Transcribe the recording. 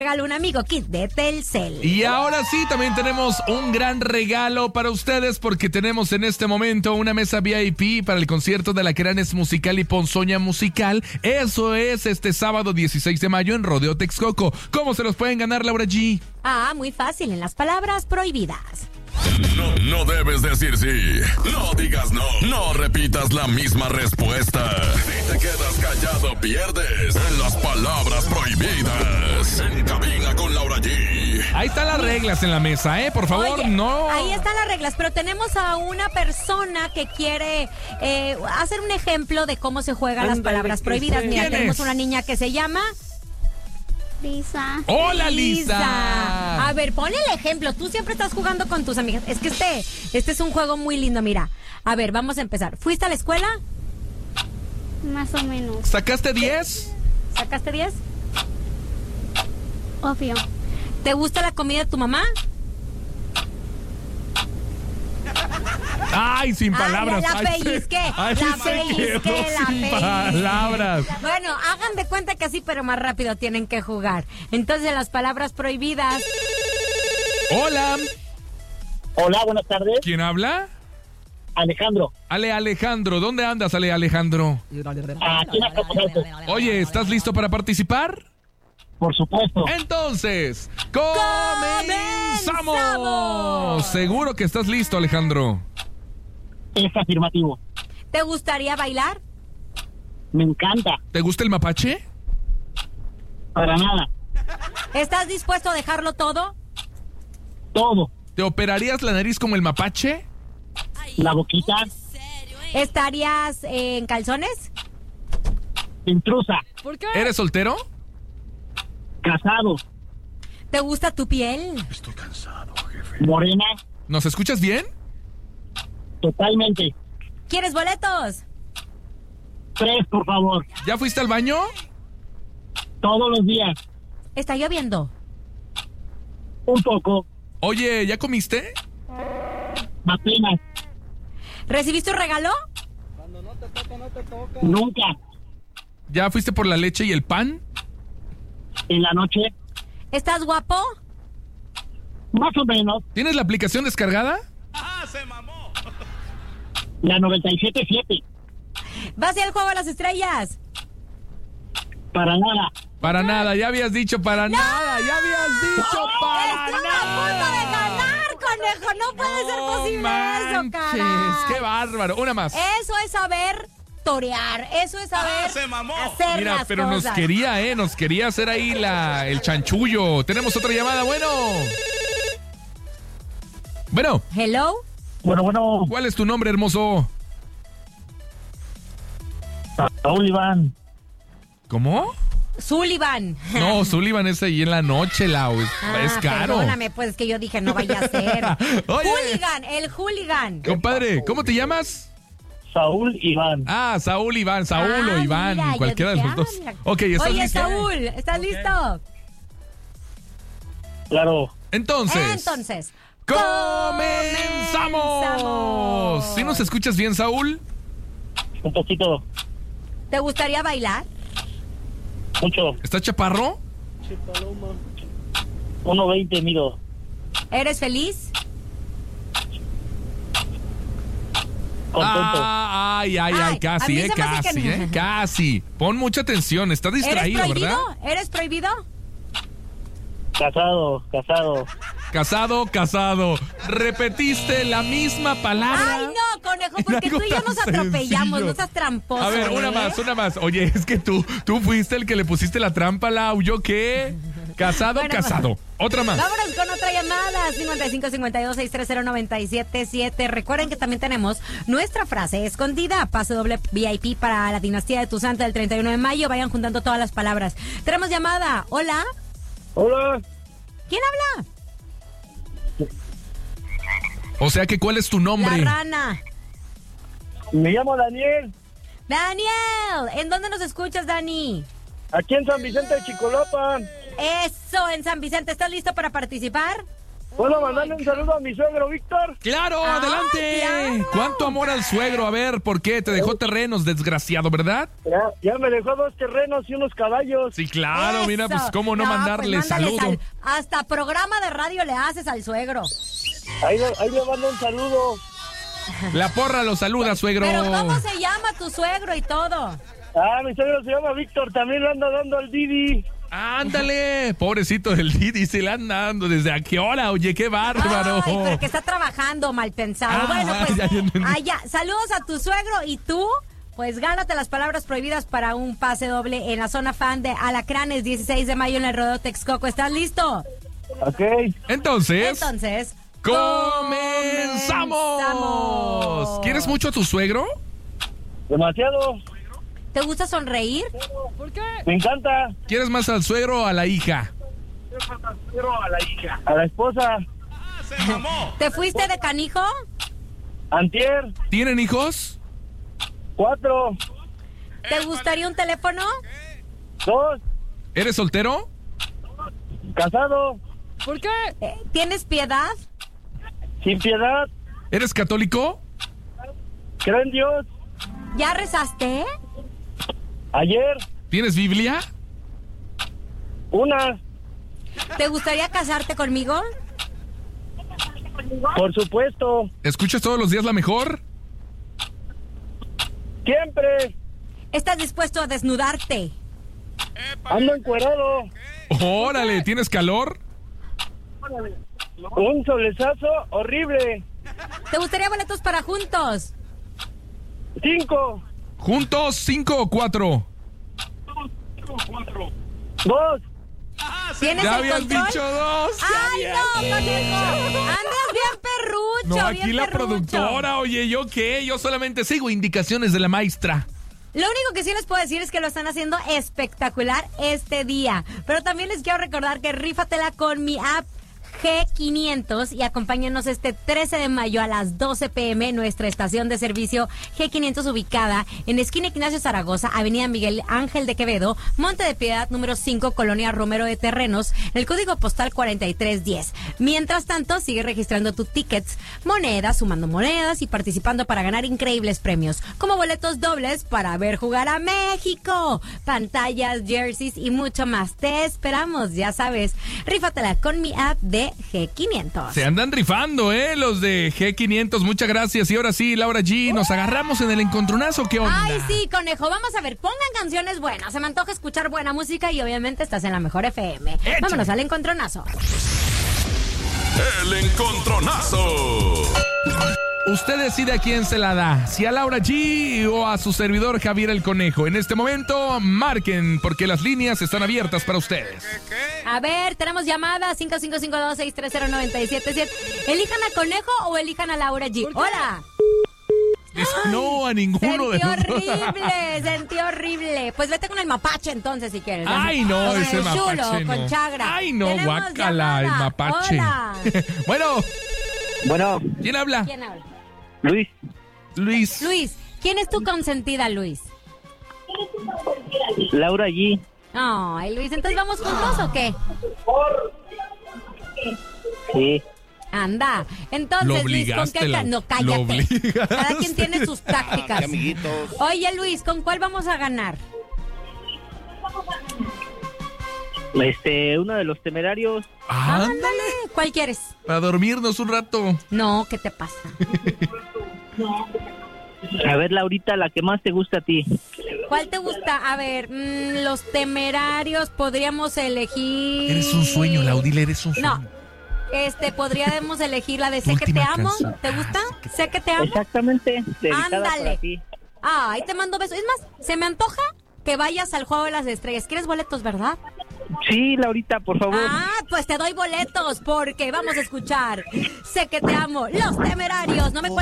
Regalo un amigo kit de Telcel. Y ahora sí, también tenemos un gran regalo para ustedes porque tenemos en este momento una mesa VIP para el concierto de Alacranes Musical y Ponzoña Musical. Eso es este sábado 16 de mayo en Rodeo Texcoco. ¿Cómo se los pueden ganar, Laura G? Muy fácil, en las palabras prohibidas. No debes decir sí. No digas no. No repitas la misma respuesta. Si te quedas callado, pierdes en las palabras prohibidas. En cabina con Laura G. Ahí están las reglas en la mesa, Por favor, Oye, no. Ahí están las reglas, pero tenemos a una persona que quiere hacer un ejemplo de cómo se juegan las palabras prohibidas. Mira, ¿Quién tenemos es? una niña que se llama... Lisa. ¡Hola, Lisa! A ver, ponle el ejemplo. Tú siempre estás jugando con tus amigas. Es que este es un juego muy lindo, mira. A ver, vamos a empezar. ¿Fuiste a la escuela? Más o menos. ¿Sacaste 10? ¿Sacaste 10? Obvio. ¿Te gusta la comida de tu mamá? ¡Ay, sin palabras! La pellizqué, Ay, la se pellizqué, quedó la sin pellizqué. palabras. Bueno, hagan de cuenta que así, pero más rápido tienen que jugar. Entonces, las palabras prohibidas. Hola. Hola, buenas tardes. ¿Quién habla? Alejandro. Alejandro. ¿Dónde andas, Alejandro? Aquí en Acapulco. Oye, ¿estás listo para participar? Por supuesto. Entonces, ¡comenzamos! Seguro que estás listo, Alejandro. Es afirmativo. ¿Te gustaría bailar? Me encanta. ¿Te gusta el mapache? Para nada. ¿Estás dispuesto a dejarlo todo? Todo. ¿Te operarías la nariz como el mapache? La boquita. ¿Estarías en calzones? Intrusa. ¿Por qué? ¿Eres soltero? Casado. ¿Te gusta tu piel? Morena. ¿Nos escuchas bien? Totalmente. ¿Quieres boletos? 3, por favor. ¿Ya fuiste al baño? Todos los días. ¿Está lloviendo? Un poco. Oye, ¿ya comiste? Apenas. ¿Recibiste un regalo? Nunca. ¿Ya fuiste por la leche y el pan? En la noche. ¿Estás guapo? Más o menos. ¿Tienes la aplicación descargada? La 97.7. ¿Vas a ir al juego de las estrellas? Para nada. Para nada, ya habías dicho para nada, ya habías dicho para ¡Estuve a punto de nada. ganar, conejo! ¡No puede ser posible eso, manches, caray! ¡Qué bárbaro! Una más. Eso es saber torear, eso es saber hacer Mira, las pero cosas. nos quería hacer ahí el chanchullo. Tenemos otra llamada, bueno. Bueno, Hello, Bueno. ¿cuál es tu nombre, hermoso? Raúl Iván. ¿Cómo? Sullivan. No, Sullivan es ahí en la noche, Lau. Es caro. Perdóname, pues que yo dije no vaya a ser. Oye. Hooligan, el hooligan. Compadre, ¿cómo te llamas? Saúl Iván. Saúl Iván, Saúl o Iván, mira, yo cualquiera de dije, los dos. mira. Ok, ¿estás Oye, listo? Saúl, ¿estás listo? Claro. Entonces, ¡comenzamos! ¿Sí nos escuchas bien, Saúl? Un poquito. ¿Te gustaría bailar? Mucho. ¿Estás chaparro? 1.20 mido. ¿Eres feliz? Contento. Ay, Ay, casi, a mí se me hace casi, que no. casi. Pon mucha atención, estás distraído, ¿Eres prohibido? ¿verdad? ¿Eres prohibido? Casado. Casado. Repetiste la misma palabra. Ay, no, conejo, porque Algo tú y yo tan nos atropellamos, sencillo. no seas tramposo. A ver, una más. Oye, es que tú fuiste el que le pusiste la trampa, Lau. ¿Yo qué? Casado. Otra más. Vámonos con otra llamada, 5552-630-977. Recuerden que también tenemos nuestra frase escondida, pase doble VIP para la dinastía de tu santa del 31 de mayo. Vayan juntando todas las palabras. Tenemos llamada. Hola, Hola. ¿quién habla? O sea que, ¿cuál es tu nombre? La rana. Me llamo Daniel. Daniel, ¿en dónde nos escuchas, Dani? Aquí en San Vicente de Chicolopan. Eso, en San Vicente. ¿Estás listo para participar? ¿Puedo mandarle un saludo a mi suegro, Víctor? ¡Claro, Ah, adelante! claro. ¿Cuánto amor al suegro? A ver, ¿por qué? Te dejó terrenos, desgraciado, ¿verdad? Ya me dejó 2 terrenos y unos caballos. Sí, claro, mira, pues Eso. cómo no mandarle pues, mándale saludo. hasta programa de radio le haces al suegro. Ahí le mando un saludo. La porra lo saluda, suegro. Pero ¿cómo se llama tu suegro y todo? Mi suegro se llama Víctor, también le anda dando al Didi. Ándale, pobrecito del Didi, se le anda dando. ¿Desde a qué hora? Oye, qué bárbaro. Ay, pero que está trabajando, mal pensado. Ah, Bueno, pues, ya entendí. ya, saludos a tu suegro y tú, pues gánate las palabras prohibidas para un pase doble en la zona fan de Alacranes, 16 de mayo en el Rodeo Texcoco. ¿Estás listo? Ok. Entonces, Comenzamos. ¡comenzamos! ¿Quieres mucho a tu suegro? Demasiado. ¿Te gusta sonreír? Me encanta. ¿Quieres más al suegro o a la hija? A la esposa. ¿Te fuiste de canijo? Antier. ¿Tienen hijos? 4. ¿Te gustaría un teléfono? 2. ¿Eres soltero? Casado. ¿Tienes piedad? Sin piedad. ¿Eres católico? Creo en Dios. ¿Ya rezaste? Ayer. ¿Tienes Biblia? 1. ¿Te gustaría casarte conmigo? Por supuesto. ¿Escuchas todos los días la mejor? Siempre. ¿Estás dispuesto a desnudarte? Ando encuerado. Órale, ¿tienes calor? Un solezazo horrible. ¿Te gustaría boletos para juntos? 5. ¿Juntos 5 o 4? 2. ¿Tienes Ya el habías control? dicho 2. ¡Ay, no, conejo! Andas bien perrucho, No, aquí bien la perrucho. productora, oye, ¿yo qué? Yo solamente sigo indicaciones de la maestra. Lo único que sí les puedo decir es que lo están haciendo espectacular este día. Pero también les quiero recordar que rífatela con mi app G500 y acompáñanos este 13 de mayo a las 12 p.m. en nuestra estación de servicio G500 ubicada en esquina Ignacio Zaragoza, avenida Miguel Ángel de Quevedo, Monte de Piedad número 5, Colonia Romero de Terrenos, el código postal 4310. Mientras tanto, sigue registrando tus tickets, monedas, sumando monedas y participando para ganar increíbles premios, como boletos dobles para ver jugar a México, pantallas, jerseys y mucho más. Te esperamos, ya sabes. Rífatela con mi app de G500. Se andan rifando, los de G500. Muchas gracias. Y ahora sí, Laura G, nos agarramos en el encontronazo. ¿Qué onda? Ay, sí, conejo. Vamos a ver, pongan canciones buenas. Se me antoja escuchar buena música y obviamente estás en la mejor FM. Échale. Vámonos al encontronazo. El encontronazo. Usted decide a quién se la da, si a Laura G o a su servidor Javier el Conejo. En este momento, marquen, porque las líneas están abiertas para ustedes. A ver, tenemos llamada 5552-630-977. ¿Elijan a Conejo o elijan a Laura G? ¡Hola! No, a ninguno de Sentí los dos. horrible, sentí horrible. Pues vete con el mapache entonces si quieres. Ay, no, Con ese el mapache chulo, no. con chagra. Ay, no, Tenemos guácala, el llamada. mapache. Hola. Bueno, Bueno, ¿quién habla? ¿Quién habla? Luis. Luis. Luis, ¿quién es tu consentida, Luis? Laura G. Ay, Luis, ¿entonces vamos juntos o qué? Sí. Anda. Lo Entonces, Luis, ¿con obligaste, qué? Lau. No, Lo cállate. obligaste. Cada quien tiene sus tácticas. amiguitos. Oye, Luis, ¿con cuál vamos a ganar? Uno de los temerarios. Ándale, ¿Cuál quieres? para dormirnos un rato. No, ¿qué te pasa? A ver, Laurita, la que más te gusta a ti. ¿Cuál te gusta? A ver, los temerarios, podríamos elegir... Eres un sueño, Laudile, eres un sueño. No, podríamos elegir la de Tu Sé que te última amo. canción. ¿Te gusta? Sé que te amo. Exactamente. Dedicada Ándale. para ti. Ay, te mando besos. Es más, se me antoja que vayas al Juego de las Estrellas. ¿Quieres boletos, verdad? Sí, Laurita, por favor. Ah, pues te doy boletos porque vamos a escuchar Sé que te amo, Los Temerarios. No me